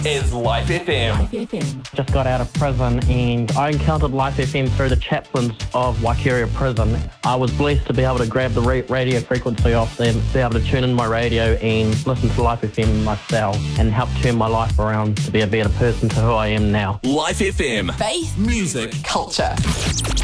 is Life FM. Just got out of prison and I encountered Life FM through the chaplains of Waikeria Prison. I was blessed to be able to grab the radio frequency off them, be able to tune in my radio and listen to Life FM myself and help turn my life around to be a better person to who I am now. Life FM. Faith, music, culture.